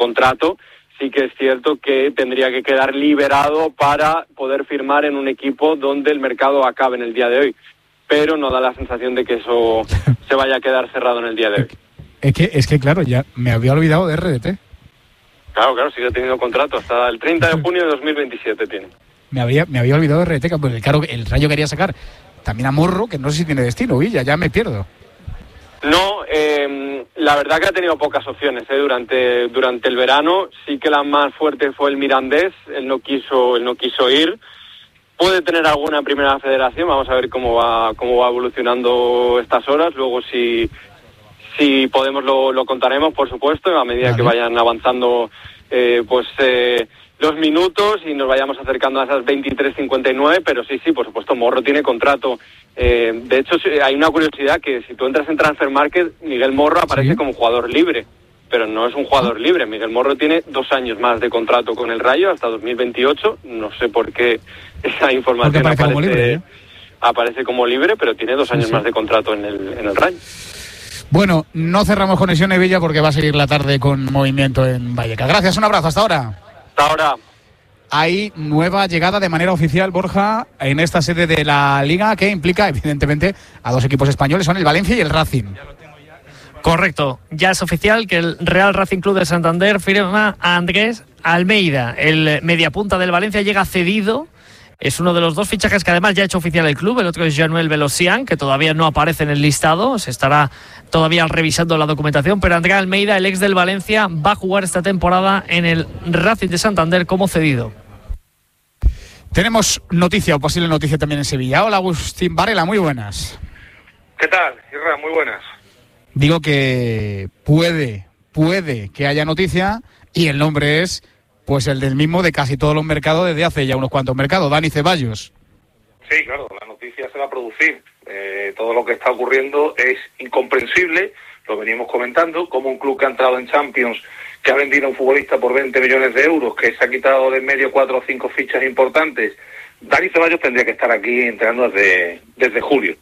contrato, sí que es cierto que tendría que quedar liberado para poder firmar en un equipo donde el mercado acabe en el día de hoy. Pero no da la sensación de que eso se vaya a quedar cerrado en el día de hoy. Es que claro, ya me había olvidado de RDT. Claro, sigue teniendo contrato hasta el 30 de junio de 2027 tiene. Me había olvidado de RDT, porque claro, el Rayo quería sacar también a Morro, que no sé si tiene destino, Villa, ya me pierdo. No, la verdad que ha tenido pocas opciones durante el verano. Sí que la más fuerte fue el Mirandés, él no quiso ir. Puede tener alguna primera federación, vamos a ver cómo va evolucionando estas horas. Luego si podemos lo contaremos, por supuesto, a medida que vayan avanzando los minutos y nos vayamos acercando a esas 23:59, pero sí, por supuesto, Morro tiene contrato. De hecho, hay una curiosidad que si tú entras en Transfer Market, Miguel Morro aparece como jugador libre, pero no es un jugador libre. Miguel Morro tiene 2 años más de contrato con el Rayo, hasta 2028. No sé por qué esa información aparece como libre, pero tiene 2 años más de contrato en el Rayo. Bueno, no cerramos conexiones, Villa, porque va a seguir la tarde con movimiento en Vallecas. Gracias, un abrazo, hasta ahora. Hasta ahora. Hay nueva llegada de manera oficial, Borja, en esta sede de la Liga, que implica, evidentemente, a 2 equipos españoles, son el Valencia y el Racing. Correcto, ya es oficial que el Real Racing Club de Santander firma a Andrés Almeida. El mediapunta del Valencia llega cedido. Es uno de los 2 fichajes que además ya ha hecho oficial el club. El otro es Januel Velocián, que todavía no aparece en el listado. Se estará todavía revisando la documentación. Pero Andrés Almeida, el ex del Valencia, va a jugar esta temporada en el Racing de Santander como cedido. Tenemos noticia o posible noticia también en Sevilla. Hola, Agustín Varela, muy buenas. ¿Qué tal, Irra? Muy buenas. Digo que puede que haya noticia y el nombre es pues el del mismo de casi todos los mercados desde hace ya unos cuantos mercados, Dani Ceballos. Sí, claro, la noticia se va a producir. Todo lo que está ocurriendo es incomprensible, lo venimos comentando, como un club que ha entrado en Champions, que ha vendido a un futbolista por 20 millones de euros, que se ha quitado de en medio 4 o 5 fichas importantes. Dani Ceballos tendría que estar aquí entrenando desde julio,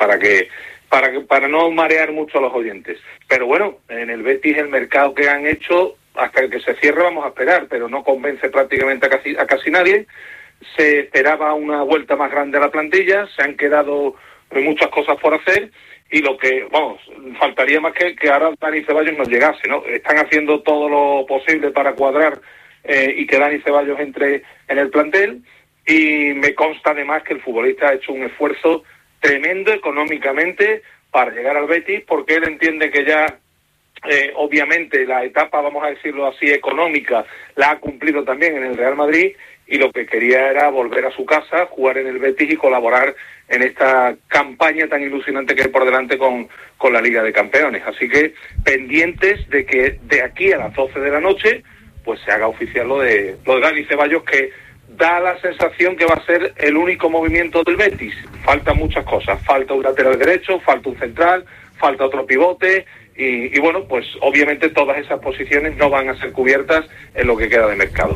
para no marear mucho a los oyentes. Pero bueno, en el Betis el mercado que han hecho, hasta que se cierre vamos a esperar, pero no convence prácticamente a casi nadie. Se esperaba una vuelta más grande a la plantilla, se han quedado muchas cosas por hacer y lo que, faltaría más que ahora Dani Ceballos nos llegase, ¿no? Están haciendo todo lo posible para cuadrar y que Dani Ceballos entre en el plantel, y me consta además que el futbolista ha hecho un esfuerzo tremendo económicamente para llegar al Betis, porque él entiende que ya obviamente la etapa, vamos a decirlo así, económica, la ha cumplido también en el Real Madrid, y lo que quería era volver a su casa, jugar en el Betis y colaborar en esta campaña tan ilusionante que hay por delante con la Liga de Campeones. Así que pendientes de que de aquí a las 12 de la noche pues se haga oficial lo de Dani Ceballos, que da la sensación que va a ser el único movimiento del Betis. Faltan muchas cosas, falta un lateral derecho, falta un central, falta otro pivote, y bueno, pues obviamente todas esas posiciones no van a ser cubiertas en lo que queda de mercado.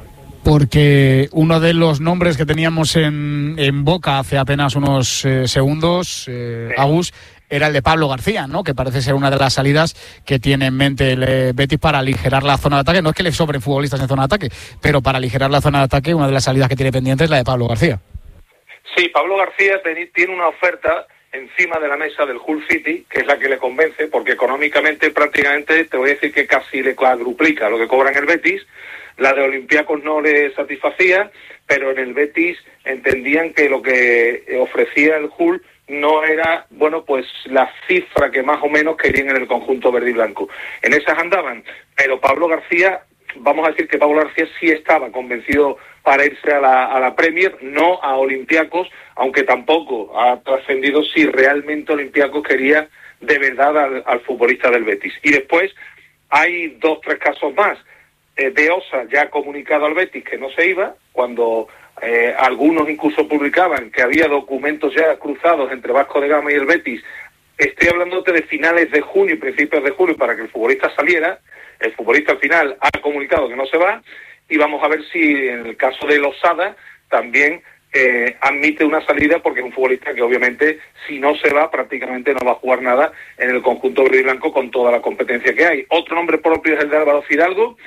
Porque uno de los nombres que teníamos en boca hace apenas unos segundos, Agus, era el de Pablo García, ¿no? Que parece ser una de las salidas que tiene en mente el Betis para aligerar la zona de ataque. No es que le sobren futbolistas en zona de ataque, pero para aligerar la zona de ataque, una de las salidas que tiene pendiente es la de Pablo García. Sí, Pablo García tiene una oferta encima de la mesa del Hull City, que es la que le convence, porque económicamente prácticamente te voy a decir que casi le cuadruplica lo que cobra en el Betis. La de Olympiacos no le satisfacía, pero en el Betis entendían que lo que ofrecía el Hull no era, pues la cifra que más o menos querían en el conjunto verde y blanco. En esas andaban, pero Pablo García, vamos a decir que Pablo García sí estaba convencido para irse a la Premier, no a Olympiacos, aunque tampoco ha trascendido si realmente Olympiacos quería de verdad al futbolista del Betis. Y después hay 2-3 casos más. De Osa ya ha comunicado al Betis que no se iba, cuando algunos incluso publicaban que había documentos ya cruzados entre Vasco de Gama y el Betis. Estoy hablándote de finales de junio y principios de julio para que el futbolista saliera. El futbolista al final ha comunicado que no se va, y vamos a ver si en el caso de Losada también admite una salida, porque es un futbolista que obviamente si no se va prácticamente no va a jugar nada en el conjunto verde y blanco con toda la competencia que hay. Otro nombre propio es el de Álvaro Fidalgo,